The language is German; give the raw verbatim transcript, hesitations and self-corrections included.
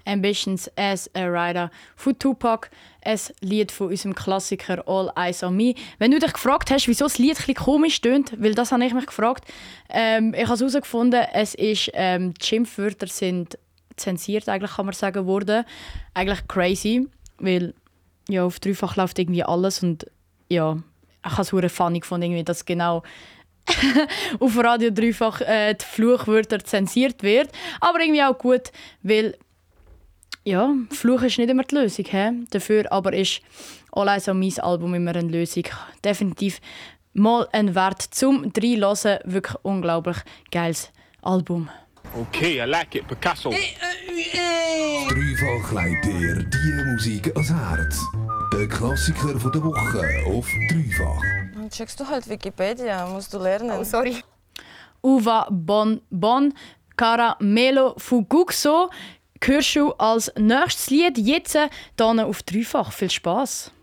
Ambitions as a Rider von Tupac. Ein Lied von unserem Klassiker All Eyes on Me. Wenn du dich gefragt hast, wieso das Lied ein bisschen komisch tönt, weil das habe ich mich gefragt. Ähm, ich habe herausgefunden, es ist, ähm, die Schimpfwörter sind zensiert, eigentlich kann man sagen, worden. Eigentlich crazy, weil ja, auf dreifach läuft irgendwie alles und ja, ich habe es sehr funny gefunden, irgendwie, dass genau auf Radio dreifach äh, die Fluchwörter zensiert wird. Aber irgendwie auch gut, weil ja, Fluch ist nicht immer die Lösung. He? Dafür aber ist All Eyes on Me's Album immer eine Lösung. Definitiv mal ein Wert zum Reinhören. Wirklich unglaublich geiles Album. Okay, I like it. Picasso. Dreifach leitet dir die Musik ans Herz. Der Klassiker von der Woche auf Dreifach. Dann checkst du halt Wikipedia, musst du lernen. Oh, sorry. Uva Bon Bon Caramelo Fuguxo hörst du als nächstes Lied jetzt hier auf Dreifach. Viel Spass!